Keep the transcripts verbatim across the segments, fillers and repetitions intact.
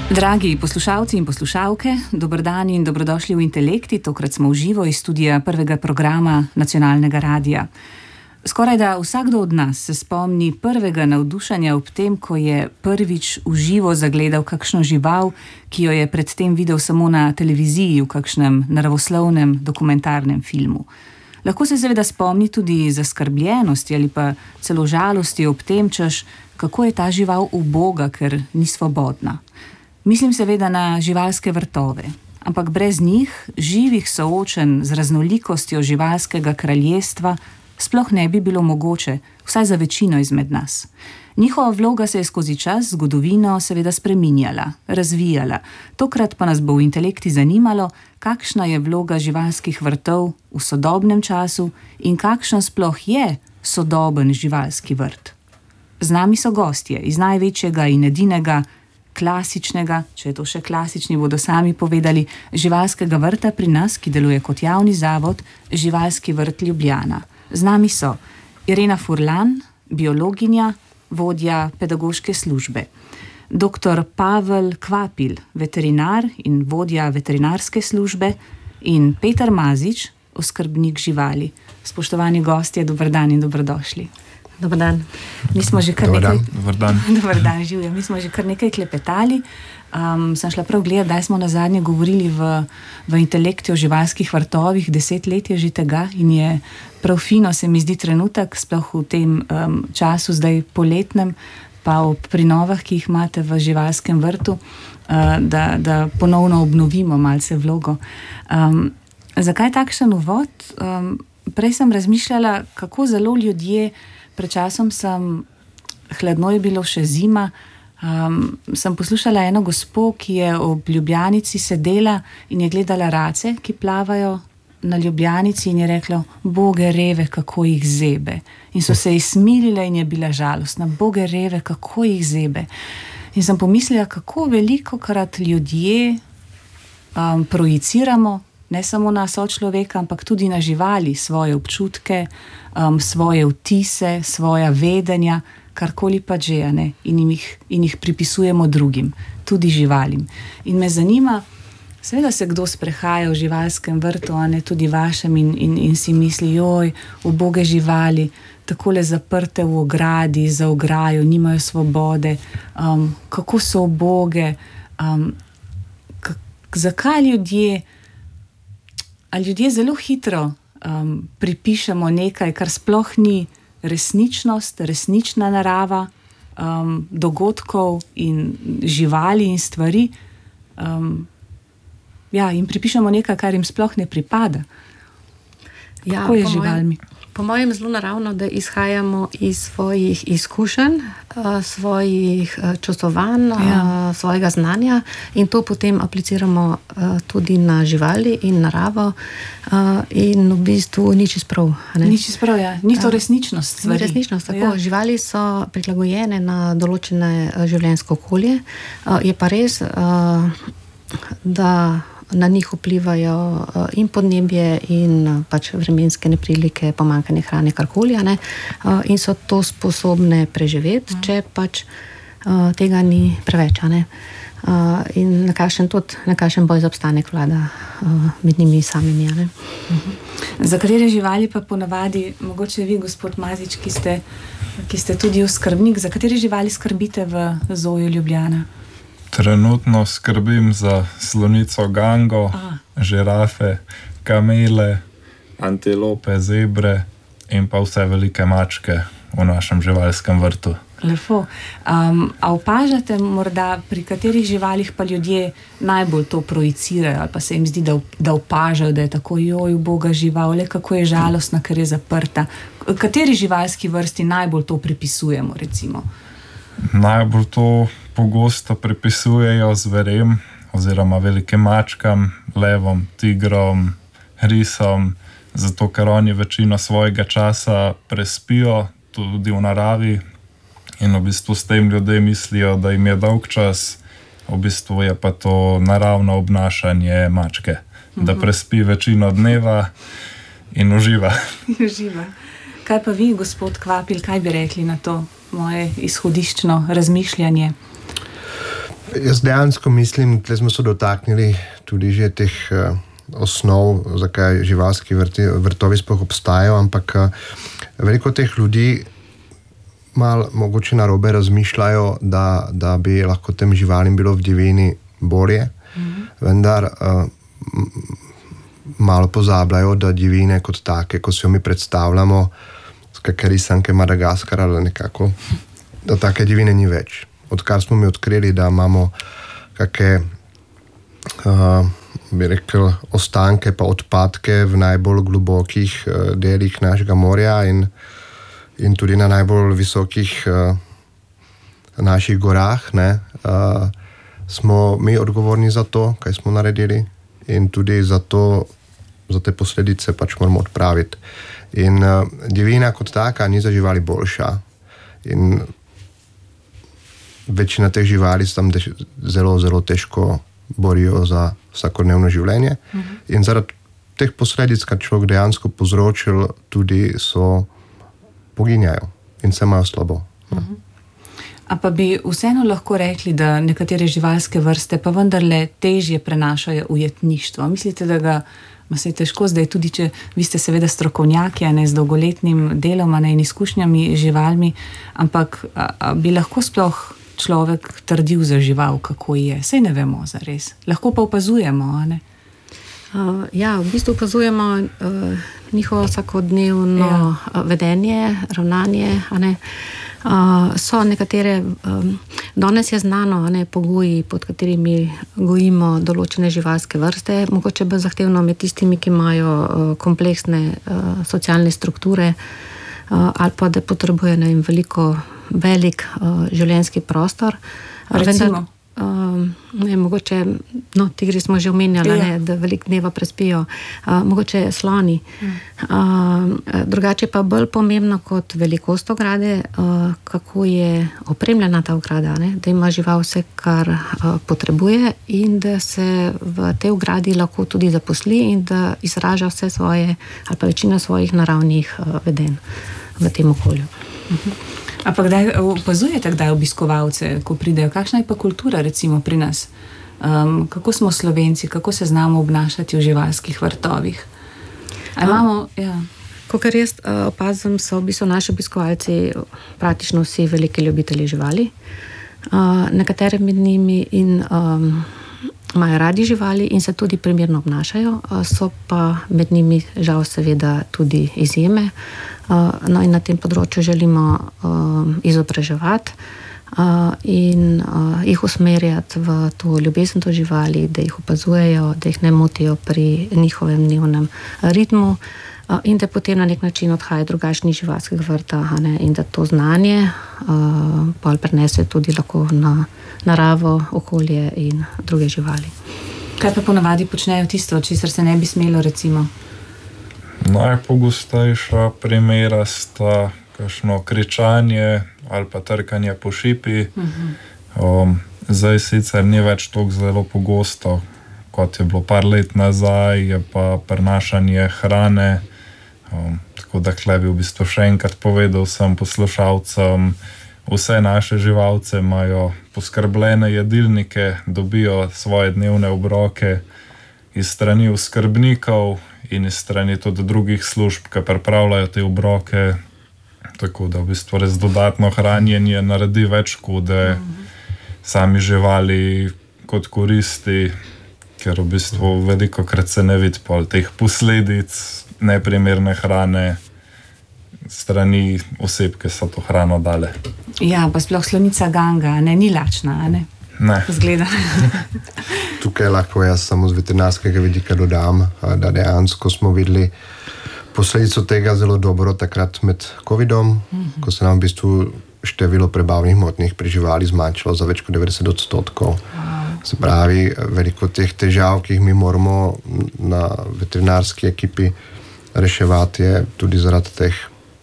Dragi poslušalci in poslušalke, dober dan in dobrodošli v Intelekti. Tokrat smo v živo iz studija prvega programa Nacionalnega radija. Skoraj da vsakdo od nas se spomni prvega navdušenja ob tem, ko je prvič v živo zagledal kakšno žival, ki jo je predtem videl samo na televiziji v kakšnem naravoslovnem dokumentarnem filmu. Lahko se seveda spomni tudi zaskrbljenosti ali pa celo žalosti ob tem, češ, kako je ta žival uboga, ker ni svobodna. Mislim seveda na živalske vrtove, ampak brez njih, živih soočenj z raznolikostjo živalskega kraljestva, sploh ne bi bilo mogoče, vsaj za večino izmed nas. Njihova vloga se je skozi čas, zgodovino seveda spreminjala, razvijala. Tokrat pa nas bo v Intelekti zanimalo, kakšna je vloga živalskih vrtov v sodobnem času in kakšen sploh je sodoben živalski vrt. Z nami so gostje iz največjega in edinega klasičnega, če je to še klasični, bodo sami povedali, živalskega vrta pri nas, ki deluje kot javni zavod, Živalski vrt Ljubljana. Z nami so Irena Furlan, biologinja, vodja pedagoške službe, doktor Pavel Kvapil, veterinar in vodja veterinarske službe in Peter Mazič, oskrbnik živali. Spoštovani gostje, dober dan in dobrodošli. Dobar dan. Mi smo že kar Dobar nekaj... dan. Dobar dan. Dobar dan, živjo. Mi smo že kar nekaj klepetali. Um, sem šla prav gledati, da smo nazadnje govorili v, v Intelekti o živalskih vrtovih, deset let je že tega in je prav fino, se mi zdi trenutek, sploh v tem um, času, zdaj poletnem, pa ob prinovah, ki jih imate v živalskem vrtu, uh, da, da ponovno obnovimo malce vlogo. Um, zakaj takšen uvod? Um, prej sem razmišljala, kako zelo ljudje. Pred časom sem, hladno je bilo, še zima, um, sem poslušala eno gospo, ki je ob Ljubljanici sedela in je gledala race, ki plavajo na Ljubljanici in je rekla, boge reve, kako jih zebe. In so se ji smilile in je bila žalostna, boge reve, kako jih zebe. In sem pomislila, kako veliko krat ljudje um, projiciramo, ne samo na sočloveka, ampak tudi na živali, svoje občutke, um, svoje vtise, svoja vedenja, karkoli pa že, ne, in jih, in jih pripisujemo drugim, tudi živalim. In me zanima, seveda se kdo sprehaja v živalskem vrtu, a ne tudi vašem, in, in, in si misli, joj, uboge živali, takole zaprte v ogradi, za ograjo, nimajo svobode, um, kako so uboge, um, k- zakaj ljudje Ali ljudje zelo hitro um, pripišemo nekaj, kar sploh ni resničnost, resnična narava um, dogodkov in živali in stvari. Um, ja, in pripišemo nekaj, kar jim sploh ne pripada. Ja, Kako je po z živalmi? Mojem, po mojem zelo naravno, da izhajamo iz svojih izkušenj, svojih čustovanj, ja. svojega znanja in to potem apliciramo tudi na živali in naravo in v bistvu ni čisto prav. Ni čisto prav, ja. Ni to resničnost stvari. Ni resničnost, tako. Ja. Živali so prilagojene na določene življenjsko okolje. Je pa res, da na njih vplivajo in podnebje in pač vremenske neprilike, pomanjkanje hrane, karkoli, ne, in so to sposobne preživeti, mm. če pač tega ni preveč, ne. In na kakšen tudi, na kakšen boj za obstanek vlada med njimi samimi, ne. Mm-hmm. Za katere živali pa ponavadi, mogoče vi, gospod Mazič, ki ste, ki ste tudi oskrbnik, za katere živali skrbite v Zoo Ljubljana? Trenutno skrbim za slonico Gango, Aha. žirafe, kamele, antilope, zebre in pa vse velike mačke v našem živalskem vrtu. Lepo. Um, a opažate morda, pri katerih živalih pa ljudje najbolj to projicirajo ali pa se jim zdi, da, da opažajo, da je tako, joj, uboga žival, le kako je žalostna, ker je zaprta. Kateri živalski vrsti najbolj to pripisujemo, recimo? Najbolj to pogosto pripisujejo zverem oziroma velikim mačkam, levom, tigrom, risom, zato ker oni večino svojega časa prespijo tudi v naravi in v bistvu s tem ljudje mislijo, da jim je dolg čas, v bistvu je pa to naravno obnašanje mačke, mm-hmm. da prespi večino dneva in uživa. Uživa. Kaj pa vi, gospod Kvapil, kaj bi rekli na to moje izhodiščno razmišljanje? Jaz dejansko mislim, da smo se dotaknili tudi že teh uh, osnov, zakaj živalski vrti, vrtovi sploh obstajajo, ampak uh, veliko teh ljudi malo mogoče narobe razmišljajo, da, da bi lahko tem živalim bilo v divjini bolje, mm-hmm. vendar uh, malo pozabljajo, da divjine kot take, ko si jo mi predstavljamo, kakšne risanke Madagaskara ali nekako, da take divjine ni več. Odkar smo mi odkrili, da imamo kakšne, uh, bi rekel, ostanke pa odpadke v najbolj globokih uh, delih našega morja in, in tudi na najbolj visokih uh, naših gorah, ne, uh, smo mi odgovorni za to, kaj smo naredili in tudi za to, za te posledice pač moramo odpraviti. In uh, divjina kot taka ni za živali boljša in večina teh živali se tam dež, zelo, zelo težko borijo za vsakodnevno življenje. Mm-hmm. In zaradi teh posledic, kar človek dejansko povzročil, tudi so poginjajo in se imajo slabo. Mm-hmm. A pa bi vseeno lahko rekli, da nekatere živalske vrste pa vendarle težje prenašajo ujetništvo. Mislite, da ga ma se je težko zdaj, tudi če vi ste seveda strokovnjaki, a ne z dolgoletnim delom, a ne in izkušnjami z živalmi, ampak a, a bi lahko sploh človek trdil za žival, kako je? Sej ne vemo zares. Lahko pa opazujemo, a ne? Uh, ja, v bistvu opazujemo uh, njihovo vsakodnevno ja. vedenje, ravnanje, a ne? Uh, so nekatere, um, danes je znano, a ne, pogoji, pod katerimi gojimo določene živalske vrste, mogoče bolj zahtevno med tistimi, ki imajo uh, kompleksne uh, socialne strukture uh, ali pa da potrebujejo ne, veliko, velik uh, življenjski prostor. Recimo? Vendar, Uh, ne, mogoče, no, tigri smo že omenjali, ja. ne, da veliko dneva prespijo, uh, mogoče sloni. Mm. Uh, drugače pa bolj pomembno kot velikost ograde, uh, kako je opremljena ta ograda, ne, da ima žival vse, kar uh, potrebuje in da se v tej ogradi lahko tudi zaposli in da izraža vse svoje ali pa večino svojih naravnih uh, vedenj v tem okolju. Mhm. A pa kdaj opazujete, kdaj obiskovalce, ko pridejo? Kakšna je pa kultura recimo pri nas? Um, kako smo Slovenci, kako se znamo obnašati v živalskih vrtovih? A imamo, ja. Kakor jaz uh, opazim, so v bistvu naši obiskovalci praktično vsi veliki ljubitelji živali. Uh, nekatere med njimi in um, imajo radi živali in se tudi primerno obnašajo, uh, so pa med njimi žal seveda tudi izjeme. Uh, no in na tem področju želimo uh, izobraževati uh, in uh, jih usmerjati v to ljubezen do živali, da jih opazujejo, da jih ne motijo pri njihovem dnevnem ritmu uh, in da potem na nek način odhajajo drugačnih živalskih vrta, ne, in da to znanje uh, bolj prenese tudi lahko na naravo, okolje in druge živali. Kaj pa ponavadi počnejo tisto, česar se ne bi smelo recimo? Najpogostejša primera sta kakšno kričanje ali pa trkanje po šipi. Uh-huh. Um, zdaj sicer ni več toliko zelo pogosto, kot je bilo par let nazaj, je pa prenašanje hrane. Um, tako da kle bi v bistvu še enkrat povedal vsem poslušalcem, vse naše živalce imajo poskrbljene jedilnike, dobijo svoje dnevne obroke iz strani oskrbnikov in iz strani tudi drugih služb, ki pripravljajo te obroke, tako da v bistvu res dodatno hranjenje naredi več škode sami živali kot koristi, ker v bistvu velikokrat se ne vidi pol teh posledic neprimerne hrane strani oseb, ki so to hrano dale. Ja, pa sploh slonica Ganga, ne, ni lačna, ne? Ne. Zgleda. Tukaj lahko jaz samo z veterinarskega vidika dodam, da dejansko smo videli posledico tega zelo dobro takrat med covidom, mm-hmm. ko se nam v bistvu število prebavnih motnjah pri živali zmanjšalo za več kot devetdeset odstotkov. Wow. Se pravi, veliko teh težav, ki jih mi moramo na veterinarski ekipi reševati, je tudi zaradi teh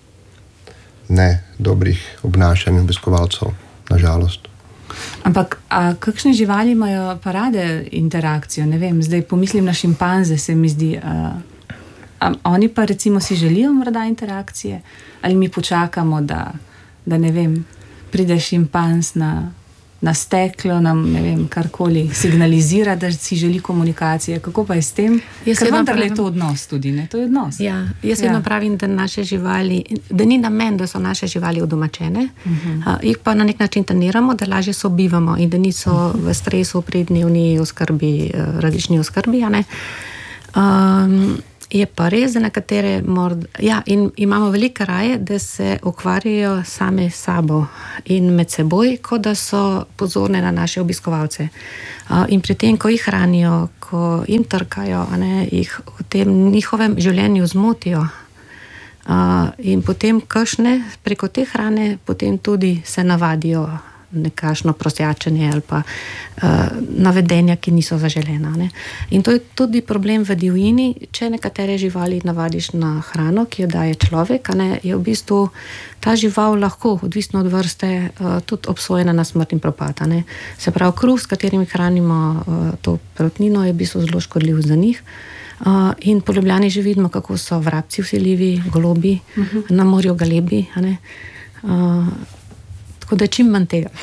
ne dobrih obnašanj obiskovalcev, na žalost. Ampak, a kakšne živali imajo pa rade interakcijo? Ne vem, zdaj pomislim na šimpanze, se mi zdi. A, a oni pa recimo si želijo morda interakcije? Ali mi počakamo, da, da ne vem, pride šimpanz na na steklo, nam ne vem, karkoli signalizira, da si želi komunikacije. Kako pa je s tem? Jaz Ker vedno vendar je pravim- to odnos tudi, ne? To je odnos. Ja, jaz vedno pravim, da naše živali, da ni namen, da so naše živali udomačene, uh, jih pa na nek način treniramo, da lažje sobivamo in da niso v stresu pri dnevni oskrbi, eh, različni oskrbi. A ne? Um, je pa res, da nekatere morda, ja, in imamo velike raje, da se ukvarjajo same s sabo in med seboj, kot da so pozorne na naše obiskovalce. Uh, in pri tem, ko jih hranijo, ko jim trkajo, a ne, jih v tem njihovem življenju zmotijo. Uh, in potem kakšne preko te hrane potem tudi se navadijo nekašno prosjačenje ali pa uh, navedenja, ki niso zaželena. Ne? In to je tudi problem v divjini, če nekatere živali navadiš na hrano, ki jo daje človek, a ne, je v bistvu ta žival lahko, odvisno od vrste, uh, tudi obsojena na smrt in propad. a ne. Se pravi, kruh, s katerim hranimo uh, to perutnino, je v bistvu zelo škodljiv za njih. Uh, in po Ljubljani že vidimo, kako so vrabci vsiljivi, golobi, uh-huh. na morju galebi. a ne. Uh, tako da čim manj tega.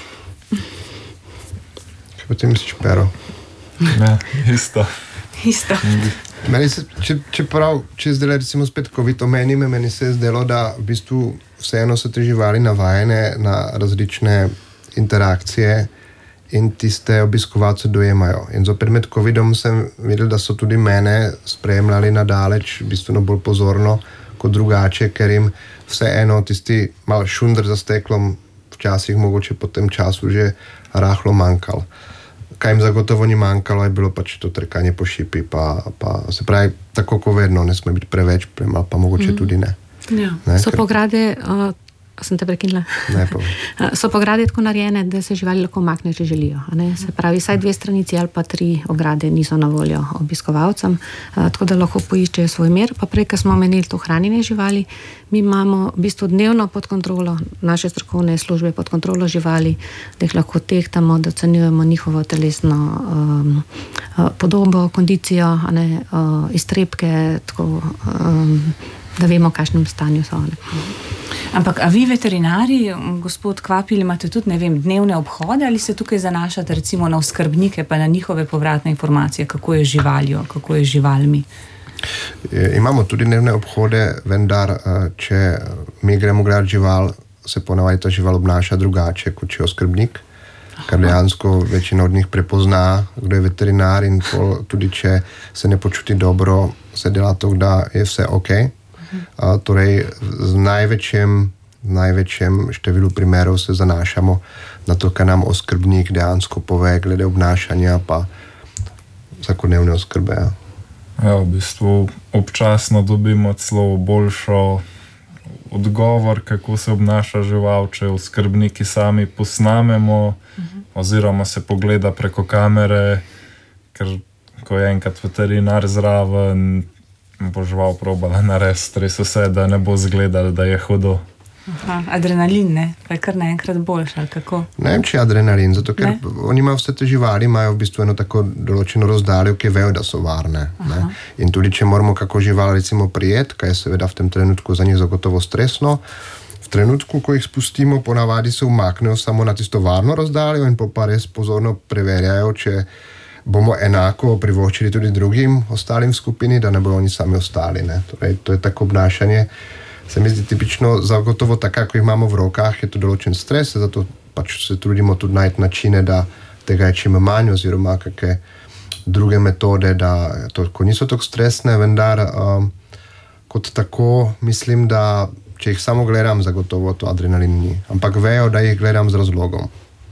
Kaj potem misliš, Pero? Ne, isto. Isto. Meni se, če, če prav, če zdaj recimo spet COVID omenime, meni se je zdelo, da v bistvu vseeno so te živali navajene na različne interakcije in tiste obiskovalce dojemajo. In zopet med covidom sem videl, da so tudi mene spremljali nadaleč, bistveno bolj pozorno kot drugače, ker jim vseeno tisti malo šundr za steklom včasih mogoče po tem času že rahlo manjkal. Kaj jim zagotovo ni manjkalo, je bilo pač to trkanje po šipi, pa, pa se pravi, tako ko vedno, ne sme biti preveč, premalo, pa mogoče mm. tudi ne. Ja. Ne, So ker- pograde, uh, sem te prekinila, Ne, pa, Uh, so pograde tako narejene, da se živali lahko maknejo, če želijo. a Ne? Se pravi, vsaj dve stranici ali pa tri ograde niso na voljo obiskovalcem, uh, tako da lahko poiščejo svoj mir. Pa prej, ko smo omenili to hranjenje živali, mi imamo v bistvu dnevno pod kontrolo, naše strokovne službe pod kontrolo živali, da jih lahko tehtamo, da ocenjujemo njihovo telesno um, uh, podobo, kondicijo, a ne, uh, iztrebke, tako, um, da vemo, v kakšnem stanju so. Ne? Ampak, a vi veterinari, gospod Kvapil, imate tudi, ne vem, dnevne obhode ali se tukaj zanašate recimo na oskrbnike pa na njihove povratne informacije, kako je z živaljo, kako je z živalmi? E, Imamo tudi dnevne obhode, vendar eh, če mi gremo gledati žival, se ponavadi ta žival obnaša drugače, kot če je oskrbnik, ker dejansko večina od njih prepozna, kdo je veterinar in pol, tudi če se ne počuti dobro, se dela to, da je vse ok. Uh, torej, z največjem, največjem številu primerov se zanašamo na to, kar nam oskrbnik dejansko pove glede obnašanja pa vsakodnevne oskrbe. Ja. Ja, v bistvu občasno dobimo celo boljšo odgovor, kako se obnaša žival, če oskrbniki sami posnamemo uh-huh. oziroma se pogleda preko kamere, ker ko je enkrat veterinar zraven, bo žival probala narediti stres vse, da ne bo zgledal, da je hudo. Aha, adrenalin, ne? Pa je kar naenkrat boljši, ali kako? Ne vem, če je adrenalin, zato ker Ne? oni imajo vse te živali, imajo v bistvu eno tako določeno razdaljo, ki vejo, da so varne. Ne? In tudi, če moramo kako žival recimo prijeti, kaj je seveda v tem trenutku za njih zagotovo stresno, v trenutku, ko jih spustimo, ponavadi se umaknejo samo na tisto varno razdaljo in pa res pozorno preverjajo, če bomo enako privoščili tudi drugim ostalim v skupini, da ne bojo oni sami ostali. Ne? Torej, to je tako obnašanje. Se mi zdi tipično, zagotovo tako, ko jih imamo v rokah, je to določen stres, zato pač se trudimo tudi najti načine, da tega je čim manj, oziroma kakšne druge metode, da to, ko niso tako stresne, vendar um, kot tako mislim, da če jih samo gledam, zagotovo to adrenalin ni. Ampak vejo, da jih gledam z razlogom.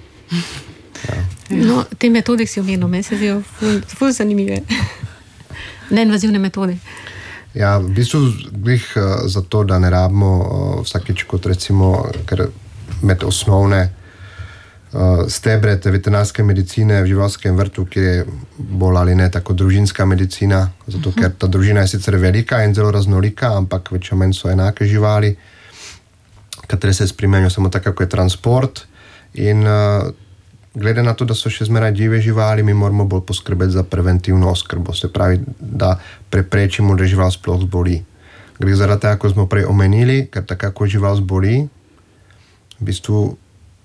No, te metode, ki si omenil, meni se zdijo ful, ful zanimive. Neinvazivne metode. Ja, v bistvu glih uh, zato, da ne rabimo uh, vsakeč kot recimo, ker med osnovne uh, stebre te veterinarske medicine v živalskem vrtu, ki je bolj ali ne tako družinska medicina, zato ker ta družina je sicer velika in zelo raznolika, ampak več ali manj so enake živali, katere se spremenijo samo tako, kako je transport in uh, glede na to, da so še zmeraj divje živali, mi moramo bolj poskrbeti za preventivno oskrbo, se pravi, da preprečimo, da žival sploh zboli. Gre zaradi tega, ko smo prej omenili, ker tako, ko žival zboli, v bistvu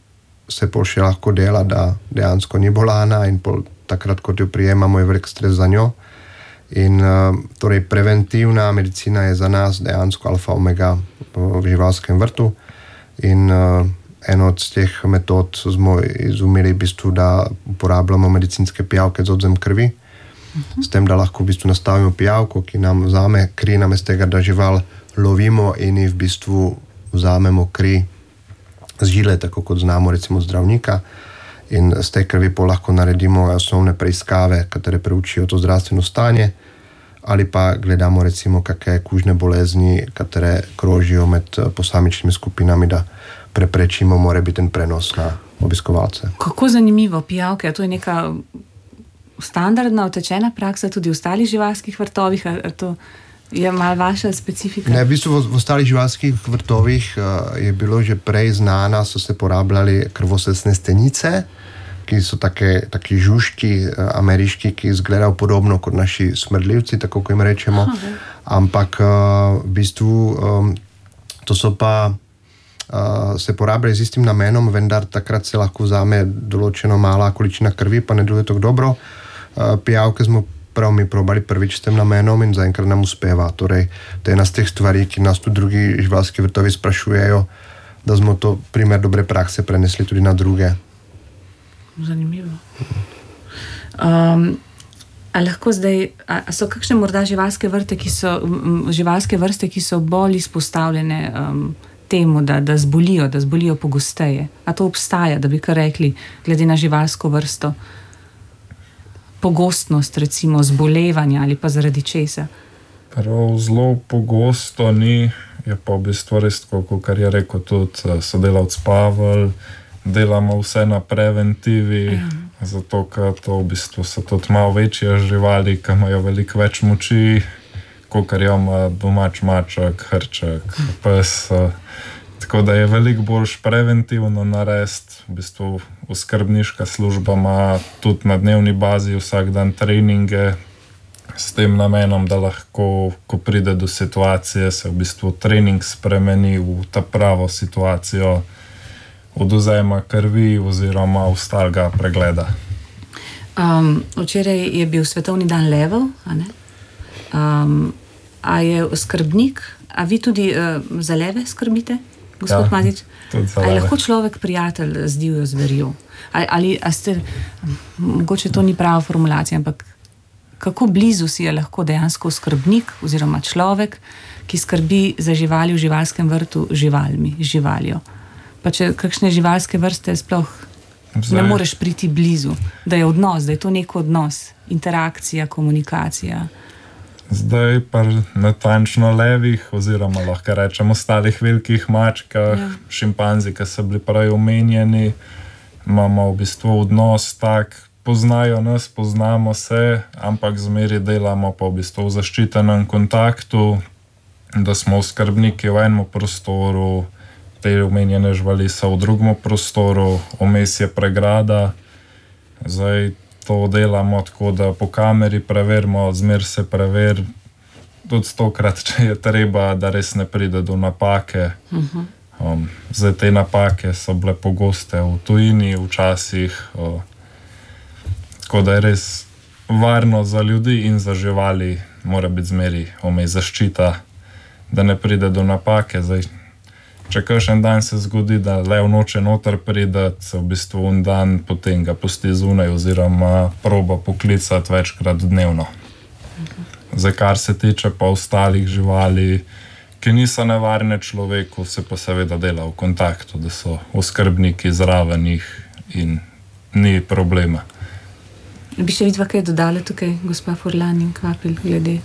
se pol še lahko dela, da dejansko ni bolana in pol takrat, kot jo prijemamo, je velik stres za njo. In uh, torej preventivna medicina je za nas dejansko alfa omega v živalskem vrtu in uh, eno od teh metod smo izumili v bistvu, da uporabljamo medicinske pijavke z odzem krvi, uh-huh. s tem, da lahko v bistvu nastavimo pijavko, ki nam vzame kri, namesto tega, da žival lovimo in v bistvu vzamemo kri z žile, tako kot znamo recimo zdravnika, in z te krvi pa lahko naredimo osnovne preiskave, katere preučijo to zdravstveno stanje, ali pa gledamo recimo kakšne kužne bolezni, katere krožijo med posamičnimi skupinami, da preprečimo morebiten prenos na obiskovalce. Kako zanimivo, pijavke, to je neka standardna, utečena praksa tudi v ostalih živalskih vrtovih, ali to je malo vaša specifika? Ne, v bistvu v, v ostalih živalskih vrtovih uh, je bilo že prej znana, so se porabljali krvosesne stenice, ki so take, taki žužki uh, ameriški, ki izgledajo podobno kot naši smrdljivci, tako ko jim rečemo. Okay. Ampak uh, v bistvu um, to so pa uh, se porabljali z istim namenom, vendar takrat se lahko vzame določeno mala količina krvi, pa ne deluje tako dobro. Uh, pijavke smo prav mi probali prvič s tem namenom in zaenkrat nam uspeva. Torej, to je ena z teh stvari, ki nas tudi drugi živalski vrtovi sprašujejo, da smo to primer dobre prakse prenesli tudi na druge. Zanimivo. Um, a lahko zdaj, a so kakšne morda živalske vrste, ki so, živalske vrste, ki so bolj izpostavljene um, temu, da, da zbolijo, da zbolijo pogosteje? A to obstaja, da bi kar rekli, glede na živalsko vrsto? Pogostnost, recimo, zbolevanja ali pa zaradi česa? Prav zelo pogosto ni, je pa v bistvu res, kar je rekel tudi sodelavc Pavel, delamo vse na preventivi, ja. Zato, ker to v bistvu so tudi malo večje živali, ki imajo veliko več moči, kakor jo ima domač maček, hrček, pes. Tako da je veliko bolj preventivno narediti. V bistvu oskrbniška služba ima tudi na dnevni bazi vsak dan treninge s tem namenom, da lahko, ko pride do situacije, se v bistvu trening spremeni v ta pravo situacijo odvzema krvi oziroma ostalega pregleda. Um, včeraj je bil svetovni dan levov, a ne? Um, a je oskrbnik, a vi tudi uh, za leve skrbite? Gospod ja, Matič, ali lahko človek prijatelj z divjo zverjo? Ali, ali a ste, mogoče to ni prava formulacija, ampak kako blizu si je lahko dejansko skrbnik oziroma človek, ki skrbi za živali v živalskem vrtu živalmi, živaljo? Pa če kakšne živalske vrste sploh Zdaj. ne moreš priti blizu, da je odnos, da je to nek odnos, interakcija, komunikacija. Zdaj pa natančno levih, oziroma lahko rečemo ostalih velikih mačkah, ja. šimpanzi, ki so bili prej omenjeni, imamo v bistvu odnos tak, poznajo nas, poznamo se, ampak zmeri delamo pa v bistvu v zaščitenem kontaktu, da smo skrbniki v enem prostoru, te omenjene živali so v drugem prostoru, vmes je pregrada, zdaj to delamo tako, da po kameri preverimo, zmer se preveri, tudi stokrat, če je treba, da res ne pride do napake. Uh-huh. Um, zdaj te napake so bile pogoste v tujini včasih, uh, tako da je res varno za ljudi in za živali, mora biti zmeri vmes zaščita, da ne pride do napake. Zdaj, če kakšen dan se zgodi, da lev noče noter prideti, se v bistvu un dan potem ga pusti zunaj oziroma proba poklicati večkrat dnevno. Zdaj, kar se tiče pa ostalih živali, ki niso nevarne človeku, se pa seveda dela v kontaktu, da so oskrbniki zraven jih in ni problema. Bi še vidva kaj dodali tukaj, gospa Furlan in Kvapil, glede?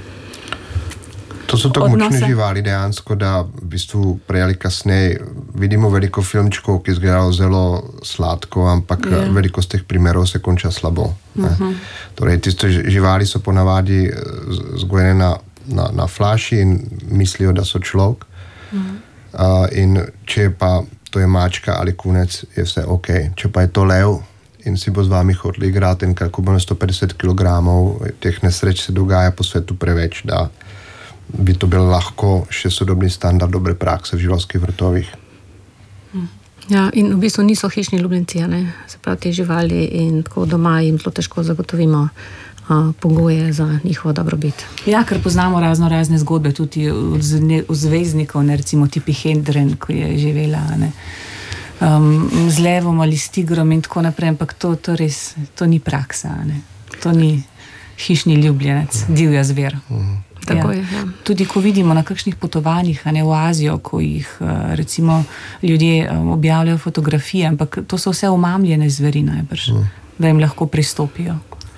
To so tako močne živali dejansko, da v bistvu prej ali kasneje vidimo veliko filmčkov, ki izgledajo zelo sladko, ampak yeah. veliko z teh primerov se konča slabo. Uh-huh. Torej, tiste živali so ponavadi zgojene na, na, na flaši in mislijo, da so človek. Uh-huh. Uh, in če pa to je mačka ali kunec, je vse ok. Če pa je to lev in si bo z vami hodili igrati in kako bo na sto petdeset kilogramov, teh nesreč se dogaja po svetu preveč, da bi to bil lahko še sodobni standard dobre prakse v živalskih vrtovih. Ja, in v bistvu niso hišni ljubljenci, ne? Se pravi, te živali in tako doma jim zelo težko zagotovimo uh, pogoje za njihovo dobrobit. Ja, ker poznamo razno razne zgodbe tudi od zvezdnikov, ne, recimo Tippi Hedren, ko je živela, ne, um, z levom ali s tigrom in tako naprej, ampak to, to res, to ni praksa, ne. To ni hišni ljubljenec, divja zver. Tako Ja. je, ja. Tudi ko vidimo na kakšnih potovanjih, a ne v Azijo, ko jih recimo ljudje objavljajo fotografije, ampak to so vse omamljene zveri najbrž, mm. da jim lahko pristopijo.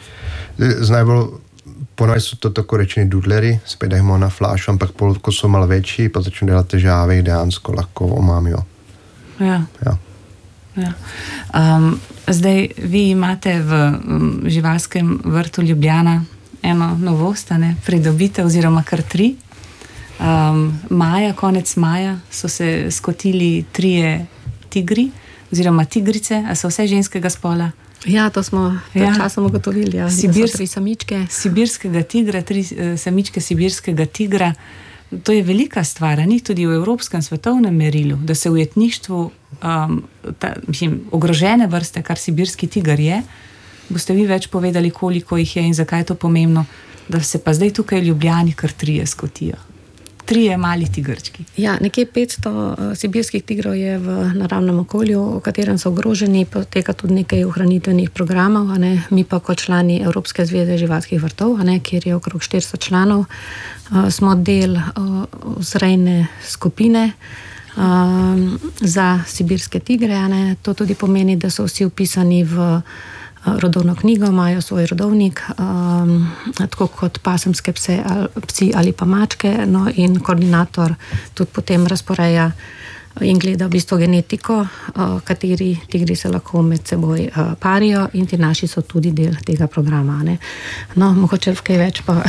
Z najbolj ponovno so to tako rečeni dudleri, spet dajmo na flašo, ampak pol, ko so malo večji, pa začnejo delati težave, jih dejansko lahko omamijo. Ja. Ja. Ja. Um, zdaj, vi imate v um, živalskem vrtu Ljubljana eno novost, ne, pridobitev oziroma kar tri. Um, maja, konec maja so se skotili trije tigri oziroma tigrice, a so vse ženskega spola. Ja, to smo pred Ja. časom ugotovili, ja. Sibir- Tri samičke. Sibirskega tigra, tri eh, samičke sibirskega tigra. To je velika stvar, a ni tudi v evropskem svetovnem merilu, da se v ujetništvu um, ta, mislim, ogrožene vrste, kar sibirski tiger je. Boste vi več povedali, koliko jih je in zakaj je to pomembno, da se pa zdaj tukaj v Ljubljani kar trije skotijo. Trije mali tigrčki. Ja, nekje petsto uh, sibirskih tigrov je v naravnem okolju, v katerem so ogroženi, poteka tudi nekaj ohranitvenih programov, a ne? Mi pa kot člani Evropske zveze živalskih vrtov, a ne? Kjer je okrog štiristo članov, uh, smo del uh, vzrejne skupine um, za sibirske tigre, a ne? To tudi pomeni, da so vsi vpisani v rodovno knjigo, imajo svoj rodovnik, um, tako kot pasemske pse, ali, psi ali pa mačke, no in koordinator tudi potem razporeja in gleda v bistvu genetiko, uh, kateri tigri se lahko med seboj uh, parijo in ti naši so tudi del tega programa. Ne? No, mogoče kaj več pa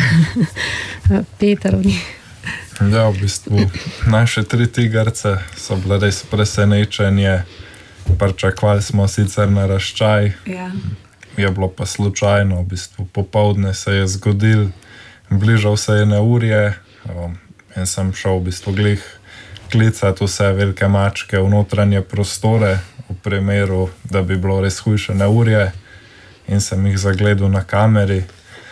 Peter od njih. Ja, v bistvu naše tri tigrce so bile res presenečenje. Pričakovali smo sicer naraščaj, Ja. je bilo pa slučajno, v bistvu popoldne se je zgodil, bližal se je neurje um, in sem šel v bistvu glih klicati vse velike mačke v notranje prostore, v primeru, da bi bilo res hujše neurje, in sem jih zagledal na kameri.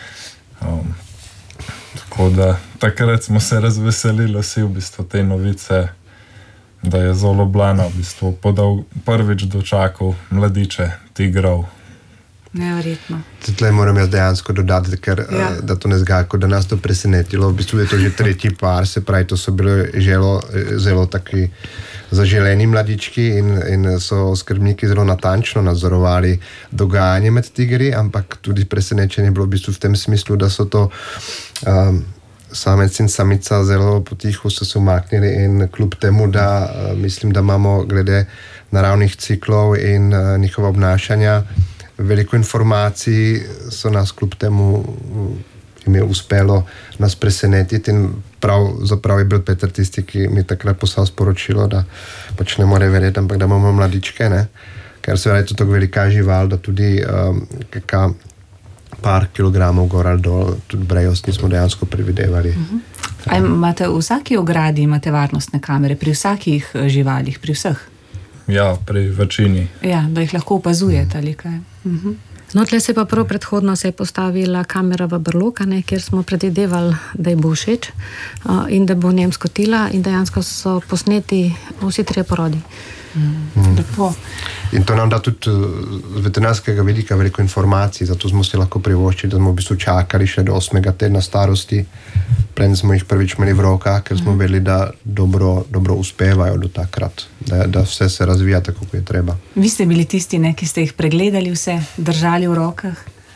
Um, tako da takrat smo se razveselili vsi v bistvu te novice, da je zelo Ljubljana v bistvu podal, prvič dočakal mladiče tigrov. Neverjetno. Tukaj moram jaz dejansko dodati, ker Ja. ja. da to ne zgajko, da nas to presenetilo. V bistvu je to že tretji par, se pravi, to so bili zelo, zelo taki zaželeni mladički in, in so skrbniki zelo natančno nadzorovali dogajanje med tigri, ampak tudi presenečenje je bilo v bistvu v tem smislu, da so to um, samec in samica zelo potiho so se umaknili in kljub temu, da uh, mislim, da imamo glede naravnih ciklov in uh, njihova obnašanja veliko informacij, so nas kljub temu jim je uspelo nas presenetiti in pravzaprav je bil Peter tisti, ki mi takrat poslal sporočilo, da pač ne more verjeti, ampak da imamo mladičke, ne? Ker se je to tako velika žival, da tudi um, kaka par kilogramov gor ali dol, tudi brejost nismo dejansko predvidevali. Uh-huh. A imate v vsaki ogradi imate varnostne kamere, pri vsakih živalih, pri vseh? Ja, pri večini. Ja, da jih lahko opazujete ali kaj. Uh-huh. No, tle se pa prav predhodno se je postavila kamera v brlog, ne, kjer smo predvidevali, da ji bo všeč uh, in da bo v njem skotila in dejansko so posneti vsi trije porodi. Mm. Lepo. In to nam da tudi z veterinarskega vidika veliko informacij, zato smo si lahko privoščili, da smo v bistvu čakali še do osmega tedna starosti, preden smo jih prvič imeli v rokah, ker smo vedeli, da dobro, dobro uspevajo do takrat, da, da vse se razvija tako, kot je treba. Vi ste bili tisti, ne, ki ste jih pregledali vse, držali v rokah.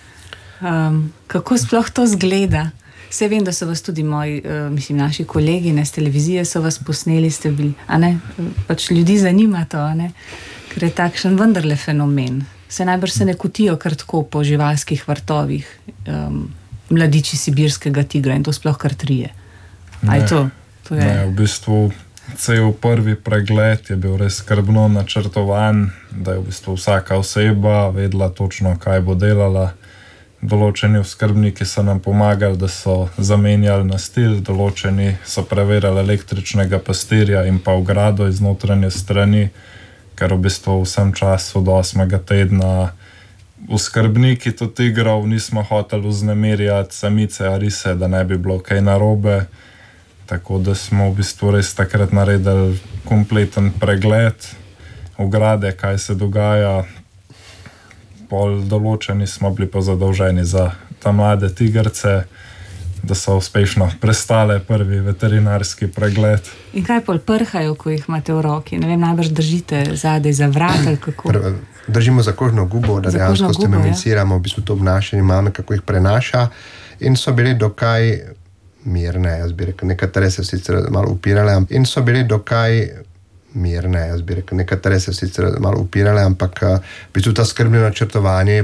Um, kako sploh to zgleda? Vse vem, da so vas tudi moji, uh, mislim, naši kolegi ne, z televizije so vas posneli, ste bili, a ne, pač ljudi zanima to, a ne, ker je takšen vendarle fenomen. Se najbrž se ne kotijo kar tako po živalskih vrtovih um, mladiči sibirskega tigra in to sploh kar trije. A je to? to je... Ne, v bistvu cel prvi pregled je bil res skrbno načrtovan, da je v bistvu vsaka oseba vedela točno, kaj bo delala. Določeni skrbniki so nam pomagali, da so zamenjali nastil, določeni so preverjali električnega pastirja in pa ogrado iz notranje strani, ker v bistvu vsem času do osmega tedna oskrbniki to tigrov nismo hoteli vznemirjati samice Arise, da ne bi bilo kaj narobe. Tako da smo v bistvu res takrat naredili kompleten pregled ograde, kaj se dogaja. Pol določeni smo bili pa zadolženi za ta mlade tigrce, da so uspešno prestale prvi veterinarski pregled. In kaj pol prhajo, ko jih imate v roki? Ne vem, najbrž držite zadaj za vrat ali kako? Držimo za kožno gubo, da dejansko stemimiciramo v bistvu to obnašanje mame, kako jih prenaša. In so bili dokaj mirne, jaz bi rekel, nekatere se sicer malo upirale, in so bili dokaj mirne, jaz bi rekel, nekatere se sicer malo upirale, ampak v bistvu ta skrbno načrtovanje